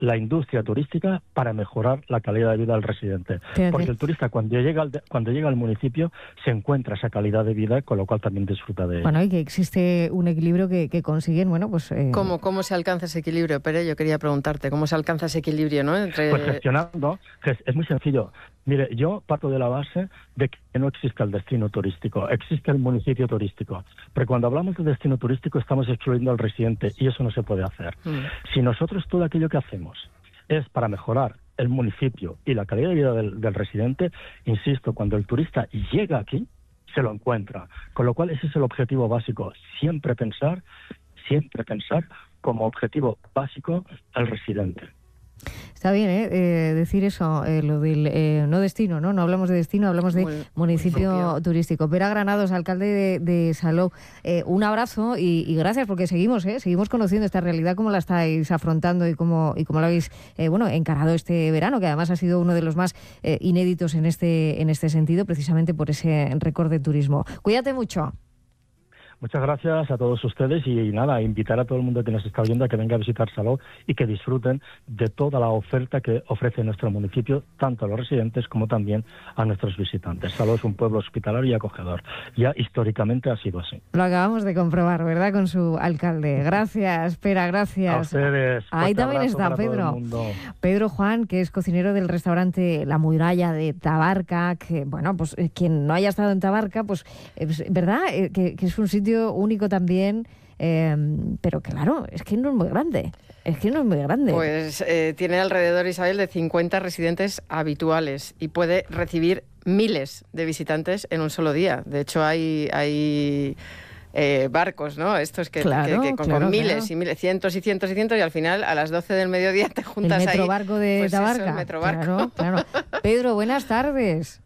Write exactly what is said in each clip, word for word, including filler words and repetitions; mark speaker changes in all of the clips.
Speaker 1: la industria turística para mejorar la calidad de vida del residente.
Speaker 2: Fíjate.
Speaker 1: Porque el turista cuando llega al, cuando llega al municipio se encuentra esa calidad de vida, con lo cual también disfruta de ella.
Speaker 2: Bueno, y que existe un equilibrio que, que consiguen, bueno, pues... Eh...
Speaker 3: ¿Cómo, ¿Cómo se alcanza ese equilibrio, Pere? Yo quería preguntarte, ¿cómo se alcanza ese equilibrio, no? Entre...
Speaker 1: Pues gestionando, es muy sencillo. Mire, yo parto de la base de que no existe el destino turístico, existe el municipio turístico. Pero cuando hablamos de destino turístico estamos excluyendo al residente y eso no se puede hacer. Mm. Si nosotros todo aquello que hacemos es para mejorar el municipio y la calidad de vida del, del residente, insisto, cuando el turista llega aquí, se lo encuentra. Con lo cual ese es el objetivo básico, siempre pensar, siempre pensar como objetivo básico al residente.
Speaker 2: Está bien, ¿eh? Eh, decir eso, eh, lo del eh, no destino, ¿no? No hablamos de destino, hablamos de muy, municipio muy turístico. Pere Granados, alcalde de, de Salou, eh, un abrazo y, y gracias porque seguimos, ¿eh? Seguimos conociendo esta realidad, cómo la estáis afrontando y cómo, y cómo la habéis, eh, bueno, encarado este verano, que además ha sido uno de los más eh, inéditos en este, en este sentido, precisamente por ese récord de turismo. Cuídate mucho.
Speaker 1: Muchas gracias a todos ustedes y nada, invitar a todo el mundo que nos está oyendo a que venga a visitar Salou y que disfruten de toda la oferta que ofrece nuestro municipio, tanto a los residentes como también a nuestros visitantes. Salou es un pueblo hospitalario y acogedor. Ya históricamente ha sido así.
Speaker 2: Lo acabamos de comprobar, ¿verdad? Con su alcalde. Gracias, Pere, gracias.
Speaker 1: A ustedes.
Speaker 2: Ahí también está Pedro. Pedro Juan, que es cocinero del restaurante La Muralla de Tabarca, que, bueno, pues quien no haya estado en Tabarca, pues, ¿verdad? Que, que es un sitio único también, eh, pero claro, es que no es muy grande, es que no es muy grande.
Speaker 3: Pues eh, tiene alrededor, Isabel, de cincuenta residentes habituales y puede recibir miles de visitantes en un solo día. De hecho, hay... hay Eh, barcos, ¿no? Estos que,
Speaker 2: claro,
Speaker 3: que, que con,
Speaker 2: claro,
Speaker 3: con miles
Speaker 2: claro.
Speaker 3: y miles, cientos y cientos y cientos, y al final a las doce del mediodía te juntas ahí.
Speaker 2: El metrobarco de
Speaker 3: pues
Speaker 2: Tabarca.
Speaker 3: Eso, el metrobarco.
Speaker 2: Claro, claro. Pedro, buenas tardes.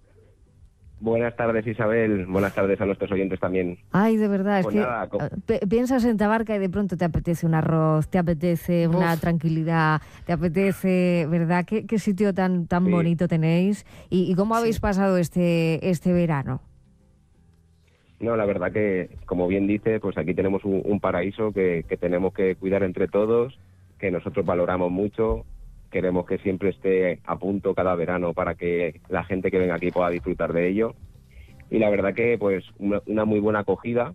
Speaker 4: Buenas tardes, Isabel. Buenas tardes a nuestros oyentes también.
Speaker 2: Ay, de verdad,
Speaker 4: pues
Speaker 2: es
Speaker 4: nada,
Speaker 2: que
Speaker 4: con...
Speaker 2: p- piensas en Tabarca y de pronto te apetece un arroz, te apetece Uf. una tranquilidad, te apetece, ¿verdad? ¿Qué, qué sitio tan tan sí. bonito tenéis? ¿Y, y cómo habéis sí. pasado este este verano?
Speaker 4: No, la verdad que, como bien dice, pues aquí tenemos un, un paraíso que, que tenemos que cuidar entre todos, que nosotros valoramos mucho. Queremos que siempre esté a punto cada verano para que la gente que venga aquí pueda disfrutar de ello. Y la verdad que pues una, una muy buena acogida.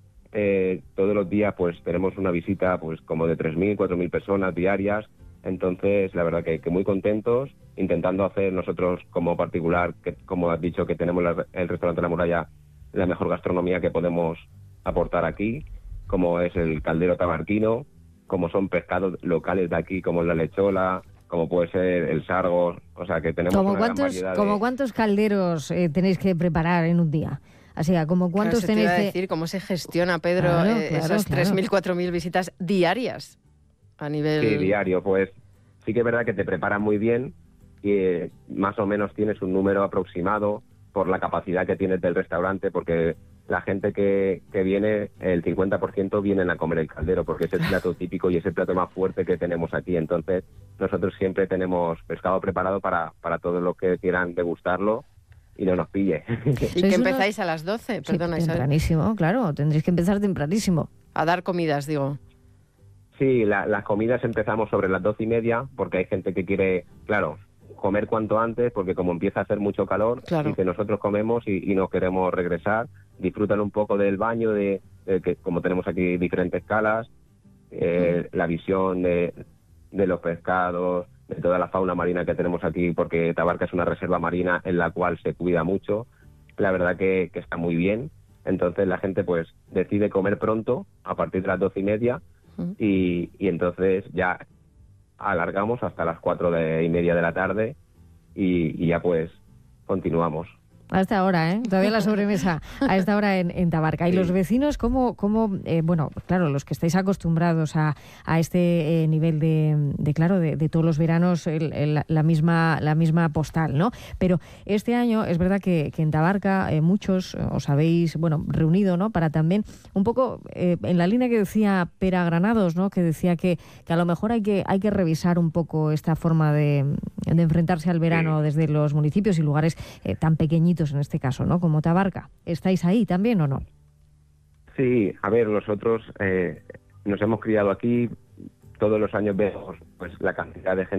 Speaker 4: Eh, todos los días pues tenemos una visita pues como de tres mil, cuatro mil personas diarias. Entonces la verdad que, que muy contentos, intentando hacer nosotros como particular, que como has dicho que tenemos la, el restaurante La Muralla, la mejor gastronomía que podemos aportar aquí, como es el caldero tabarquino, como son pescados locales de aquí, como la lechola, como puede ser el sargo, o sea que tenemos
Speaker 2: ¿Como
Speaker 4: una
Speaker 2: cuántos,
Speaker 4: gran variedad de...
Speaker 2: ¿Como cuántos calderos eh, tenéis que preparar en un día? Así que, ¿como cuántos
Speaker 3: claro,
Speaker 2: tenéis
Speaker 3: te iba
Speaker 2: que...?
Speaker 3: a decir cómo se gestiona, Pedro,
Speaker 2: claro,
Speaker 3: eh,
Speaker 2: claro,
Speaker 3: esas
Speaker 2: claro.
Speaker 3: tres mil, cuatro mil visitas diarias a nivel...
Speaker 4: Sí, diario, pues sí que es verdad que te preparan muy bien y eh, más o menos tienes un número aproximado por la capacidad que tienes del restaurante, porque la gente que, que viene, el cincuenta por ciento vienen a comer el caldero, porque es el plato típico y es el plato más fuerte que tenemos aquí. Entonces, nosotros siempre tenemos pescado preparado para, para todos los que quieran degustarlo y no nos pille.
Speaker 3: ¿Y que empezáis unos... a las doce? Perdona,
Speaker 2: sí, tempranísimo, Isabel. Claro, tendréis que empezar tempranísimo.
Speaker 3: A dar comidas, digo.
Speaker 4: Sí, la, las comidas empezamos sobre las doce y media, porque hay gente que quiere, claro, comer cuanto antes, porque como empieza a hacer mucho calor,
Speaker 3: claro.
Speaker 4: y que nosotros comemos y, y nos queremos regresar, disfrutan un poco del baño, de, de que como tenemos aquí diferentes calas, eh, mm. la visión de, de los pescados, de toda la fauna marina que tenemos aquí, porque Tabarca es una reserva marina en la cual se cuida mucho, la verdad que, que está muy bien. Entonces la gente pues decide comer pronto, a partir de las doce y media, mm. y, y entonces ya alargamos hasta las cuatro de, y media de la tarde y, y ya pues continuamos.
Speaker 2: A esta hora, ¿eh? Todavía la sobremesa a esta hora en, en Tabarca. ¿Y sí. los vecinos cómo, cómo eh, bueno, claro, los que estáis acostumbrados a, a este eh, nivel de, de claro, de, de todos los veranos, el, el, la misma la misma postal, ¿no? Pero este año es verdad que, que en Tabarca eh, muchos os habéis, bueno, reunido, ¿no? Para también un poco eh, en la línea que decía Pere Granados, ¿no? Que decía que, que a lo mejor hay que hay que revisar un poco esta forma de, de enfrentarse al verano desde los municipios y lugares eh, tan pequeñitos en este caso, ¿no? Como Tabarca. ¿Estáis ahí también o no?
Speaker 4: Sí, a ver, nosotros eh, nos hemos criado aquí, todos los años vemos pues la cantidad de gente